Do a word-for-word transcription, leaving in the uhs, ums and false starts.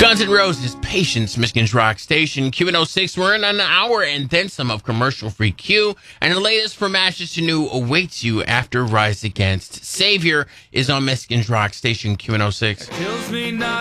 Guns N' Roses, Patience, Michigan's Rock Station, Q one oh six. We're in an hour and then some of commercial-free Q. And the latest from Ashes to New awaits you after Rise Against. Savior is on Michigan's Rock Station, Q one oh six. Kills me not.